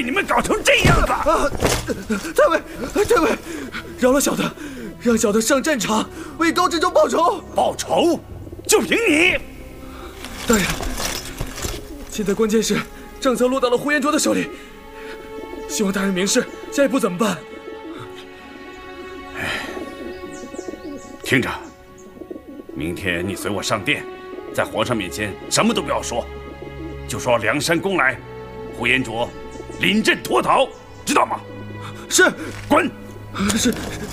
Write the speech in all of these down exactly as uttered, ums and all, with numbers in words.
你们搞成这样子！ 啊，太尉，太尉，饶了小的，让小的上战场为高知州报仇。 报仇？就凭你？ 大人，现在关键是政策落到了呼延灼的手里，希望大人明示下一步怎么办。 哎，听着，明天你随我上殿，在皇上面前什么都不要说，就说梁山攻来，呼延灼临阵脱逃，知道吗？ 是， 滚！ 是。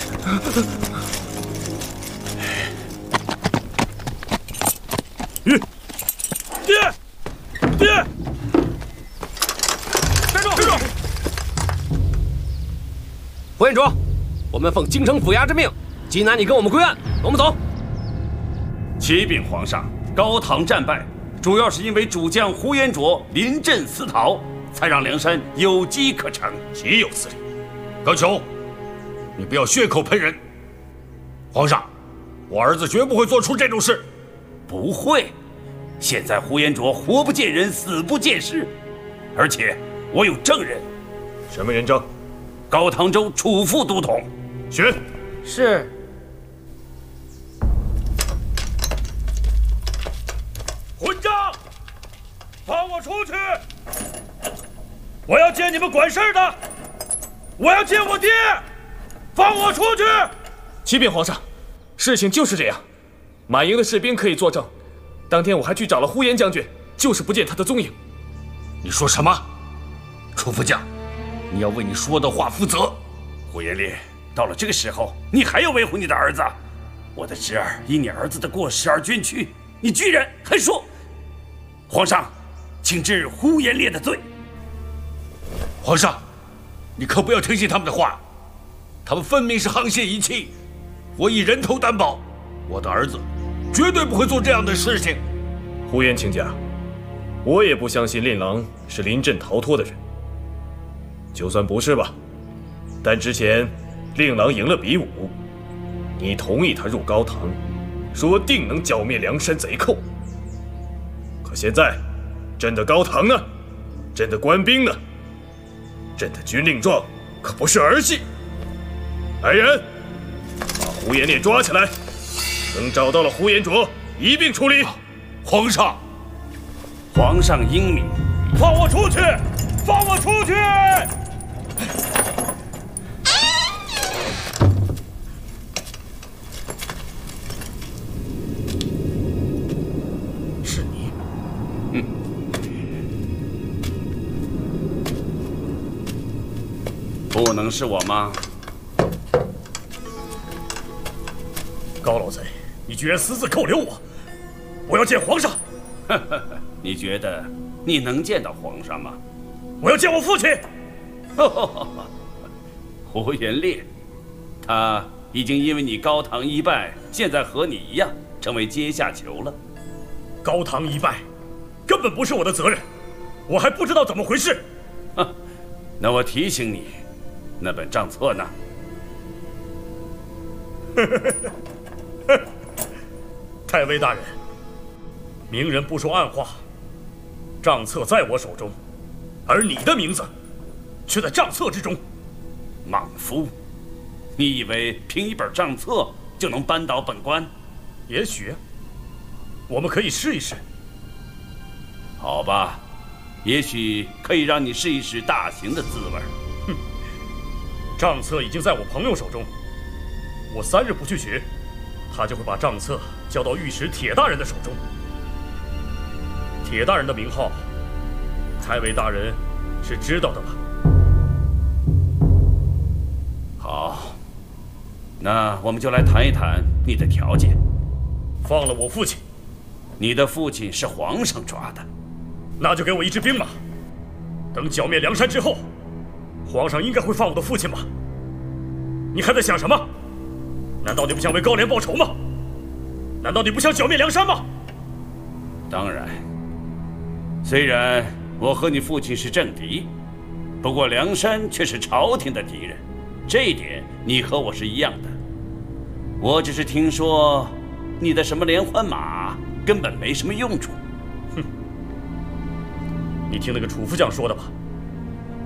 嗯，爹，爹， 站住！站住！呼延灼，我们奉京城府衙之命，缉拿你跟我们归案，我们走。 启禀皇上，高唐战败，主要是因为主将呼延灼临阵私逃，才让梁山有机可乘。 岂有此理！高俅，你不要血口喷人。皇上，我儿子绝不会做出这种事。 不会，现在呼延灼活不见人，死不见尸，而且我有证人。 什么人证？ 高唐州楚副都统。 询。 是。 混账！放我出去！我要见你们管事儿的，我要见我爹！放我出去！ 启禀皇上，事情就是这样。马营的士兵可以作证，当天我还去找了呼延将军，就是不见他的踪影。 你说什么？楚副将，你要为你说的话负责。 呼延烈，到了这个时候，你还要维护你的儿子？我的侄儿因你儿子的过失而捐躯，你居然还说……皇上，请治呼延烈的罪。 皇上，你可不要听信他们的话，他们分明是沆瀣一气。我以人头担保，我的儿子绝对不会做这样的事情。 呼延卿家，我也不相信令郎是临阵逃脱的人。就算不是吧，但之前令郎赢了比武，你同意他入高唐，说定能剿灭梁山贼寇。可现在，朕的高唐呢？朕的官兵呢？朕的军令状可不是儿戏。来人，把呼延烈抓起来，等找到了呼延灼，一并处理。 皇上， 皇上英明，放我出去！放我出去！ 是你？ 嗯。不能是我吗？ 高老贼，你居然私自扣留我！我要见皇上！ 你觉得你能见到皇上吗？ 我要见我父亲！ 呼延烈，他已经因为你高唐一败，现在和你一样成为阶下囚了。 高唐一败，根本不是我的责任，我还不知道怎么回事。 那我提醒你，那本账册呢？ 太尉大人，明人不说暗话，账册在我手中，而你的名字却在账册之中。 莽夫，你以为凭一本账册就能扳倒本官？ 也许，我们可以试一试。 好吧，也许可以让你试一试大刑的滋味。 哼，账册已经在我朋友手中，我三日不去取，他就会把账册交到御史铁大人的手中。铁大人的名号，太尉大人是知道的吧？ 好，那我们就来谈一谈你的条件。 放了我父亲。 你的父亲是皇上抓的， 那就给我一支兵马。等剿灭梁山之后，皇上应该会放我的父亲吧？你还在想什么？难道你不想为高廉报仇吗？难道你不想剿灭梁山吗？ 当然，虽然我和你父亲是政敌，不过梁山却是朝廷的敌人，这一点你和我是一样的。我只是听说你的什么连环马根本没什么用处。 哼，你听那个楚副将说的吧。